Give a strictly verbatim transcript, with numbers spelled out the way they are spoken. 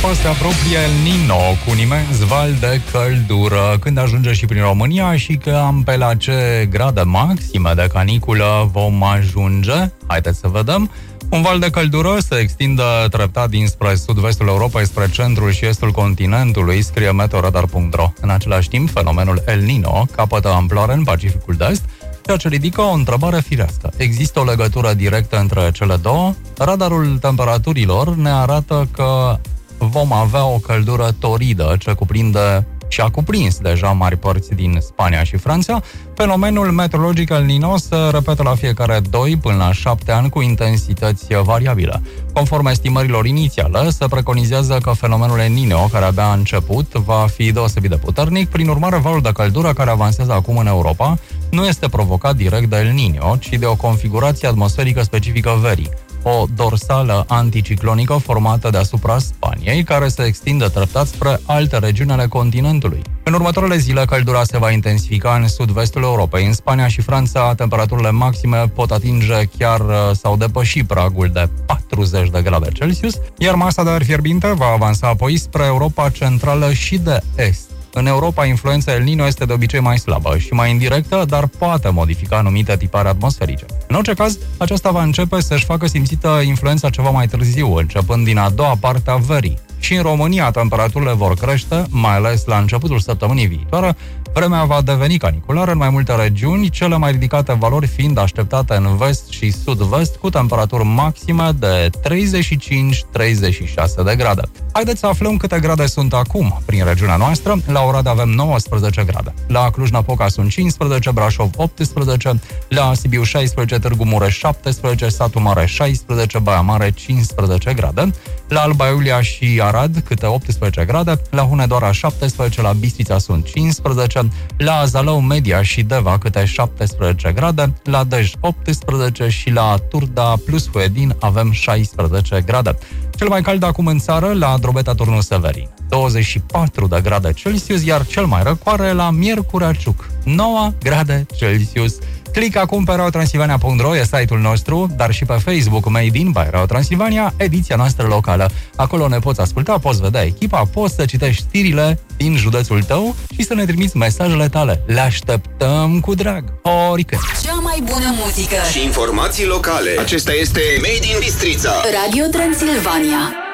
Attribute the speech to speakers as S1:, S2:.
S1: Europa se apropie El Nino cu un imens val de căldură. Când ajunge și prin România și cam pe la ce grade maxime de caniculă vom ajunge? Haideți să vedem. Un val de căldură se extinde treptat dinspre sud-vestul Europei spre centrul și estul continentului, scrie meteoradar punct ro. În același timp, fenomenul El Nino capătă amploare în Pacificul de Est, ceea ce ridică o întrebare firească. Există o legătură directă între cele două? Radarul temperaturilor ne arată că vom avea o căldură toridă, ce cuprinde și a cuprins deja mari părți din Spania și Franța. Fenomenul meteorologic El Nino se repetă la fiecare doi până la șapte ani cu intensități variabile. Conform estimărilor inițiale, se preconizează că fenomenul El Nino, care abia a început, va fi deosebit de puternic. Prin urmare, valul de căldură care avansează acum în Europa nu este provocat direct de El Nino, ci de o configurație atmosferică specifică verii, o dorsală anticiclonică formată deasupra Spaniei, care se extinde treptat spre alte regiuni ale continentului. În următoarele zile, căldura se va intensifica în sud-vestul Europei. În Spania și Franța, temperaturile maxime pot atinge chiar sau depăși pragul de patruzeci de grade Celsius, iar masa de aer fierbinte va avansa apoi spre Europa centrală și de est. În Europa, influența El Nino este de obicei mai slabă și mai indirectă, dar poate modifica anumite tipare atmosferice. În orice caz, aceasta va începe să-și facă simțită influența ceva mai târziu, începând din a doua parte a verii. Și în România, temperaturile vor crește, mai ales la începutul săptămânii viitoare. Vremea va deveni caniculară în mai multe regiuni, cele mai ridicate valori fiind așteptate în vest și sud-vest, cu temperaturi maxime de treizeci și cinci treizeci și șase de grade. Haideți să aflăm câte grade sunt acum prin regiunea noastră. La Oradea avem nouăsprezece grade. La Cluj-Napoca sunt cincisprezece, Brașov optsprezece, la Sibiu șaisprezece, Târgu Mureș șaptesprezece, Satu Mare șaisprezece, Baia Mare cincisprezece grade, la Alba Iulia și Arad câte optsprezece grade, la Hunedoara șaptesprezece, la Bistrița sunt cincisprezece, la Zalău, Media și Deva câte șaptesprezece grade, la Dej optsprezece și la Turda plus Huedin avem șaisprezece grade. Cel mai cald acum în țară la Drobeta, Turnul Severin, douăzeci și patru de grade Celsius, iar cel mai răcoare la Miercurea Ciuc, nouă grade Celsius. Clic acum pe radio transilvania punct ro, e site-ul nostru, dar și pe Facebook Made in by Radio Transilvania, ediția noastră locală. Acolo ne poți asculta, poți vedea echipa, poți să citești știrile din județul tău și să ne trimiți mesajele tale. Le așteptăm cu drag, oricând.
S2: Cea mai bună muzică
S3: și informații locale. Acesta este Made in Bistrița.
S2: Radio Transilvania.